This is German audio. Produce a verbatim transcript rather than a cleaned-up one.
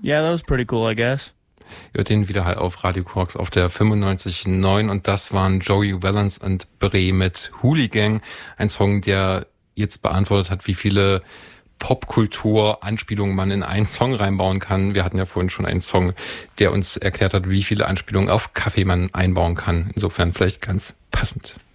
Yeah, that was pretty cool, I guess. Ihr hört den Widerhall auf Radio Korax auf der fünfundneunzig Komma neun und das waren Joey Valance und Bre mit Hooligan. Ein Song, der jetzt beantwortet hat, wie viele Popkultur-Anspielungen man in einen Song reinbauen kann. Wir hatten ja vorhin schon einen Song, der uns erklärt hat, wie viele Anspielungen auf Kaffee man einbauen kann. Insofern vielleicht ganz passend.